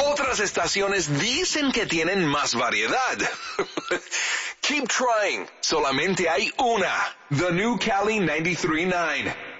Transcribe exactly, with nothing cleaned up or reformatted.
Otras estaciones dicen que tienen más variedad. Keep trying. Solamente hay una. The New Cali ninety-three point nine.